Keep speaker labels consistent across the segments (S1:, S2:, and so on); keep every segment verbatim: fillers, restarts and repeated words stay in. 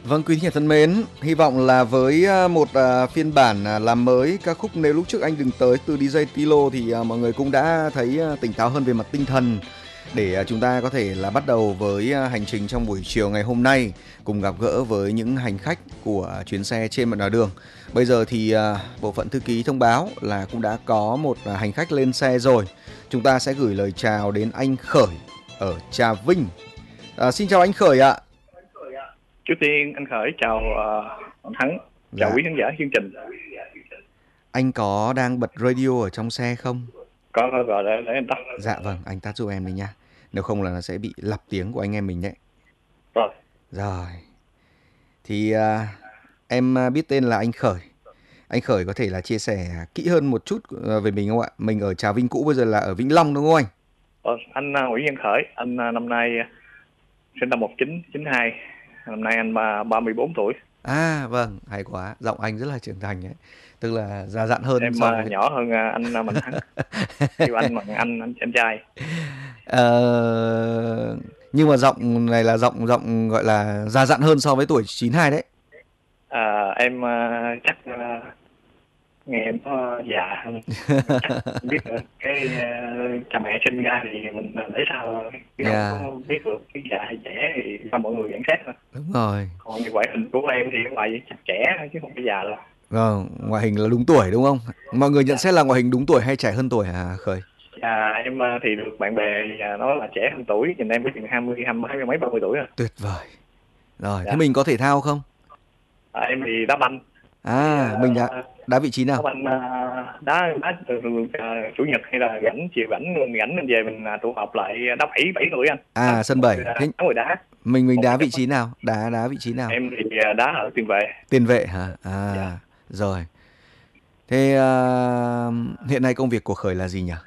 S1: Vâng, quý thính giả thân mến, hy vọng là với à, một à, phiên bản à, làm mới ca khúc Nếu lúc trước anh đừng tới từ đi giây Tilo thì à, mọi người cũng đã thấy à, tỉnh táo hơn về mặt tinh thần để à, chúng ta có thể là bắt đầu với à, hành trình trong buổi chiều ngày hôm nay, cùng gặp gỡ với những hành khách của chuyến xe trên mặt nẻo đường. Bây giờ thì à, bộ phận thư ký thông báo là cũng đã có một à, hành khách lên xe rồi. Chúng ta sẽ gửi lời chào đến anh Khởi ở Trà Vinh. À, xin chào anh Khởi ạ.
S2: Trước tiên anh Khởi chào uh, Thắng, chào
S1: Dạ.
S2: quý khán giả chương trình.
S1: Anh có đang bật radio ở trong xe không?
S2: Có có gọi để, để anh tắt.
S1: Dạ vâng, anh tắt giúp em đi nha. Nếu không là nó sẽ bị lặp tiếng của anh em mình đấy.
S2: Rồi.
S1: Rồi. Thì à, em à, biết tên là anh Khởi. Anh Khởi có thể là chia sẻ kỹ hơn một chút à, về mình không ạ? Mình ở Trà Vinh cũ, bây giờ là ở Vĩnh Long đúng không anh?
S2: Ờ, anh uh, Nguyễn Văn Khởi, anh uh, năm nay uh, sinh năm một nghìn chín trăm chín mươi hai, năm nay anh uh, ba mươi bốn tuổi.
S1: À vâng, hay quá. Giọng anh rất là trưởng thành đấy. Tức là già dặn hơn
S2: Em
S1: so
S2: uh,
S1: với...
S2: nhỏ hơn uh, anh uh, Mạnh Thắng. Kêu anh bằng anh, anh anh trai.
S1: Ờ, nhưng mà giọng này là giọng giọng gọi là già dặn hơn so với tuổi chín hai đấy.
S2: À, em uh, chắc uh, nghe em có già hơn. Chắc không biết được. Cái uh, cha mẹ sinh ra thì mình để sao cái
S1: Yeah.
S2: không có biết được cái già hay trẻ thì cho mọi người nhận xét thôi.
S1: Đúng rồi.
S2: Còn như ngoại hình của em thì không phải chắc trẻ chứ không phải già đâu.
S1: Vâng, ngoại hình là đúng tuổi đúng không? Mọi người nhận xét là ngoại hình đúng tuổi hay trẻ hơn tuổi hả Khởi?
S2: À, em uh, thì được bạn bè uh, nói là trẻ hơn tuổi, nhìn em biết chừng hai mươi, hai mươi mấy ba mươi tuổi rồi.
S1: Tuyệt vời. Rồi,
S2: Dạ.
S1: thế mình có thể thao không?
S2: À, em thì đá banh.
S1: À,
S2: Thì, uh,
S1: mình đã đá vị trí
S2: đá
S1: nào?
S2: banh uh, đá đá từ uh, chủ nhật hay là rảnh chiều rảnh rảnh mình về mình uh, tụ họp lại đá bảy bảy người anh.
S1: À,
S2: Đá,
S1: sân bảy.
S2: đá,
S1: Thế
S2: đá người đá.
S1: mình mình
S2: Một
S1: đá
S2: cái
S1: vị trí nào? Đá đá vị trí nào?
S2: em thì uh, đá ở tiền vệ.
S1: Tiền vệ hả? À,
S2: Dạ.
S1: rồi. Thế à, hiện nay công việc của Khởi là gì nhỉ?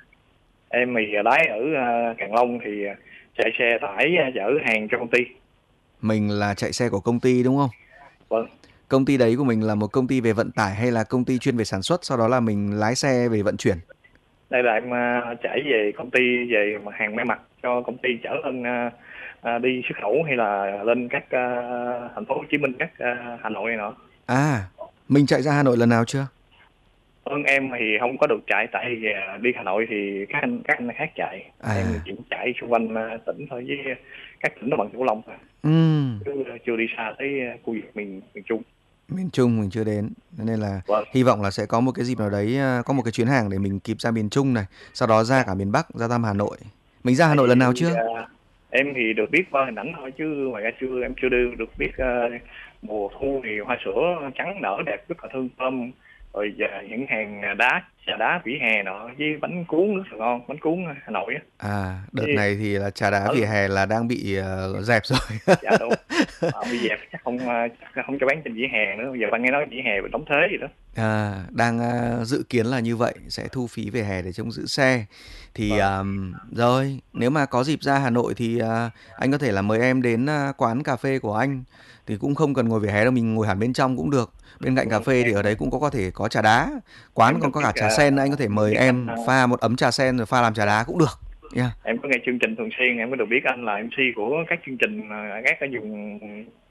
S2: Em thì lái ở uh, Càng Long thì uh, chạy xe tải uh, chở hàng cho công ty.
S1: Mình là chạy xe của công ty đúng không?
S2: Vâng.
S1: Công ty đấy của mình là một công ty về vận tải hay là công ty chuyên về sản xuất, sau đó là mình lái xe về vận chuyển?
S2: Đây là em uh, chạy về công ty về mặt hàng may mặc cho công ty chở lên uh, uh, đi xuất khẩu hay là lên các uh, thành phố Hồ Chí Minh, các uh, Hà Nội này nọ.
S1: À, mình chạy ra Hà Nội lần nào chưa?
S2: Vâng, em thì không có được chạy tại vì uh, đi Hà Nội thì các anh các anh khác chạy.
S1: À.
S2: Em chỉ chạy xung quanh uh, tỉnh thôi, với các tỉnh đồng bằng Cửu Long thôi.
S1: Ừ.
S2: Chứ uh, chưa đi xa tới uh, khu vực miền miền Trung.
S1: Miền Trung mình chưa đến, nên là
S2: Vâng.
S1: hy vọng là sẽ có một cái dịp nào đấy, có một cái chuyến hàng để mình kịp ra miền Trung này, sau đó ra cả miền Bắc, ra thăm Hà Nội. Mình ra Hà Nội lần nào chưa?
S2: Uh, em thì được biết qua hình ảnh thôi chứ ngoài ra chưa em chưa được được biết uh, mùa thu thì hoa sữa trắng nở đẹp, rất là thương thơm, rồi uh, những hàng đá trà đá vỉa hè nọ với bánh cuốn rất là ngon, bánh cuốn Hà Nội á.
S1: À, đợt
S2: Với...
S1: này thì là trà đá vỉa hè là đang bị uh, dẹp rồi.
S2: Dạ đúng. À, bị dẹp chắc không chắc không cho bán trên vỉa hè nữa. Bây giờ bạn nghe nói vỉa hè bị đóng thuế gì đó.
S1: À, đang uh, dự kiến là như vậy, sẽ thu phí vỉa hè để trông giữ xe. Thì um, rồi, nếu mà có dịp ra Hà Nội thì uh, anh có thể là mời em đến uh, quán cà phê của anh. Thì cũng không cần ngồi vỉa hè đâu, mình ngồi hẳn bên trong cũng được. Bên cạnh cà phê thì ở đấy cũng có có thể có trà đá. Quán còn có cả trà sen, anh có thể mời em pha một ấm trà sen rồi pha làm trà đá cũng được. Yeah.
S2: Em có nghe chương trình thường xuyên, em có được biết anh là em xê của các chương trình các ở vùng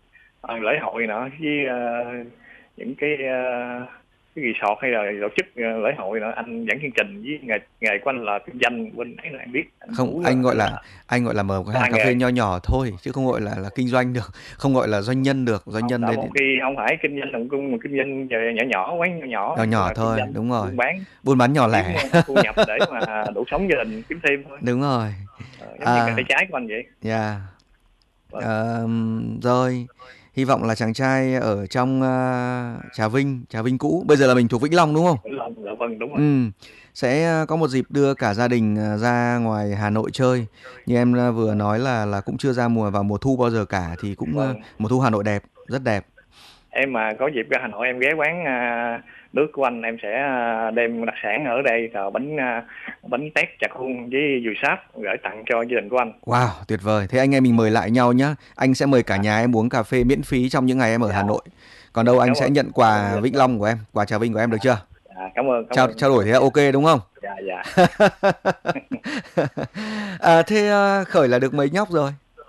S2: uh, lễ hội nữa, với uh, những cái uh, cái resort hay là tổ chức uh, lễ hội nữa, anh dẫn chương trình với nghề nghề của anh là kinh doanh bên đấy là em biết. Anh
S1: không, anh gọi là, là anh gọi là mở một cái hàng cà phê nho nhỏ thôi chứ không gọi là là kinh doanh được, không gọi là doanh nhân được. Doanh
S2: không,
S1: nhân
S2: đấy
S1: một
S2: khi không phải kinh doanh làm cung mà kinh doanh nhỏ nhỏ quán nhỏ nhỏ
S1: nhỏ nhỏ thôi, đúng rồi, buôn bán buôn bán nhỏ lẻ,
S2: thu nhập để mà đủ sống gia đình, kiếm thêm thôi.
S1: Đúng rồi.
S2: Ờ, giống à, như tay trái của anh vậy.
S1: Yeah. Vâng. À, rồi hy vọng là chàng trai ở trong uh, Trà Vinh, Trà Vinh cũ, bây giờ là mình thuộc Vĩnh Long đúng không?
S2: Vĩnh Long, dạ vâng, đúng rồi.
S1: Ừ. Sẽ có một dịp đưa cả gia đình ra ngoài Hà Nội chơi. Như em vừa nói là là cũng chưa ra mùa vào mùa thu bao giờ cả, thì cũng vâng. Mùa thu Hà Nội đẹp, rất đẹp.
S2: Em mà có dịp ra Hà Nội em ghé quán uh, nước của anh, em sẽ đem đặc sản ở đây là bánh uh, bánh tét chả khuôn với dùi sáp gửi tặng cho gia đình của anh.
S1: Wow, tuyệt vời. Thế anh em mình mời lại nhau nhá. Anh sẽ mời cả nhà em uống cà phê miễn phí trong những ngày em ở Hà Nội. Còn đâu anh sẽ nhận quà Vĩnh Long của em, quà Trà Vinh của em được chưa?
S2: À, cảm ơn. Cảm
S1: trao,
S2: ơn.
S1: trao đổi thế là ok đúng không?
S2: Dạ, dạ.
S1: À, thế uh, Khởi là được mấy nhóc rồi?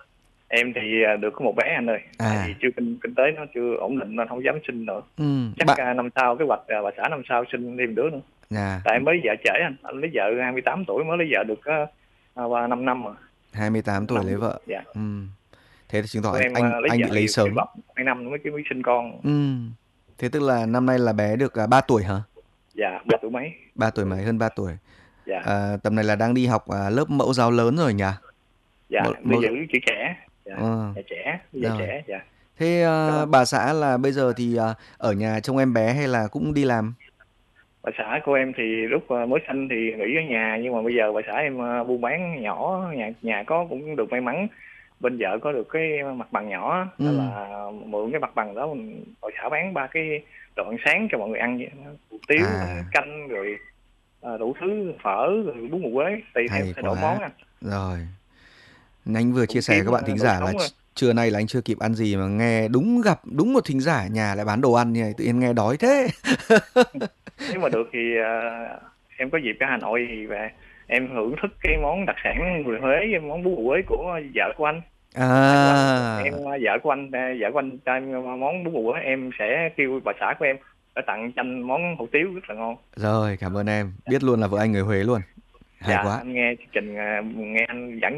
S2: Em thì à, được có một bé anh ơi, tại
S1: À,
S2: vì chưa kinh kinh tế nó chưa ổn định nên không dám sinh nữa.
S1: ừm,
S2: Chắc
S1: bạn
S2: à, năm sau cái hoạch à, bà xã năm sau sinh thêm đứa nữa.
S1: à,
S2: Tại em mới vợ trễ anh, anh lấy vợ hai mươi tám tuổi mới lấy vợ được uh, uh, năm năm rồi,
S1: hai mươi tám
S2: năm
S1: tuổi
S2: năm
S1: lấy
S2: rồi.
S1: vợ.
S2: Dạ.
S1: Ừm, thế thì chứng tỏ
S2: Của
S1: anh
S2: em
S1: anh
S2: à, lấy
S1: anh bị
S2: vợ
S1: lấy
S2: thì phải
S1: sớm.
S2: bọc hai năm nữa mới mới sinh con.
S1: Ừm, thế tức là năm nay là bé được à, ba tuổi hả?
S2: Dạ, ba tuổi mấy.
S1: Ba tuổi mấy, hơn ba tuổi.
S2: Dạ.
S1: À, tầm này là đang đi học à, lớp mẫu giáo lớn rồi nhỉ?
S2: Dạ,
S1: Mẫu,
S2: bây
S1: mẫu,
S2: giờ chữ trẻ. Dạ,
S1: ờ,
S2: dạ trẻ, bây giờ
S1: rồi.
S2: trẻ. Dạ.
S1: Thế
S2: Cảm
S1: à,
S2: ơn.
S1: bà xã là bây giờ thì à, ở nhà trông em bé hay là cũng đi làm?
S2: Bà xã của em thì lúc à, mới sinh thì nghỉ ở nhà, nhưng mà bây giờ bà xã em à, buôn bán nhỏ, nhà nhà có cũng được may mắn, bên vợ có được cái mặt bằng nhỏ, nên
S1: Ừm,
S2: là mượn cái mặt bằng đó mình bà xã bán ba cái đồ ăn sáng cho mọi người ăn vậy. Hủ tiếu, bánh
S1: à,
S2: canh, rồi à, đủ thứ, phở, rồi bún bò Huế, tùy theo
S1: hay
S2: thay đổi món
S1: quá.
S2: anh.
S1: Rồi. Anh vừa chia
S2: Cũng
S1: sẻ với
S2: kiếm
S1: các bạn
S2: à,
S1: thính
S2: đồ
S1: giả là
S2: sống rồi.
S1: ch- trưa nay là anh chưa kịp ăn gì mà nghe đúng gặp đúng một thính giả nhà lại bán đồ ăn như này tự nhiên nghe đói thế.
S2: Nếu mà được thì à, em có dịp ra Hà Nội thì về em thưởng thức cái món đặc sản người Huế, cái món bún bò Huế của vợ của anh. Tại của anh em
S1: À,
S2: à, vợ của anh à, vợ của anh cho em món bún bò Huế, em sẽ kêu bà xã của em để tặng cho anh món hủ tiếu rất là ngon.
S1: rồi cảm ơn em. Biết luôn là vợ
S2: Dạ.
S1: anh người Huế luôn. Hay
S2: Dạ,
S1: quá.
S2: anh nghe chương trình à, nghe anh dẫn